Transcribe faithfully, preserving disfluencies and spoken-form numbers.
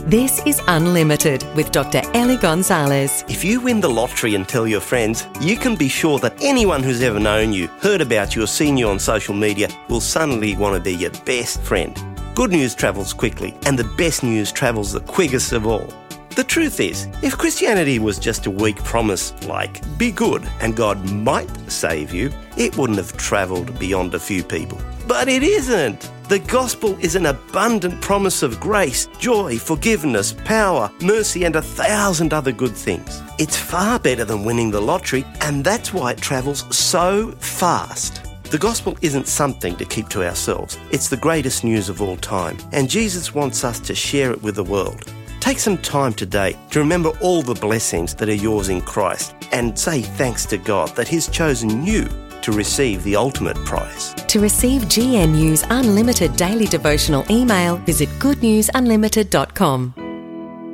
This is Unlimited with Doctor Ellie Gonzalez. If you win the lottery and tell your friends, you can be sure that anyone who's ever known you, heard about you or seen you on social media will suddenly want to be your best friend. Good news travels quickly, and the best news travels the quickest of all. The truth is, if Christianity was just a weak promise like, be good and God might save you, it wouldn't have travelled beyond a few people. But it isn't. The gospel is an abundant promise of grace, joy, forgiveness, power, mercy and a thousand other good things. It's far better than winning the lottery, and that's why it travels so fast. The gospel isn't something to keep to ourselves. It's the greatest news of all time, and Jesus wants us to share it with the world. Take some time today to remember all the blessings that are yours in Christ and say thanks to God that He's chosen you to receive the ultimate prize. To receive G N U's Unlimited Daily Devotional email, visit good news unlimited dot com.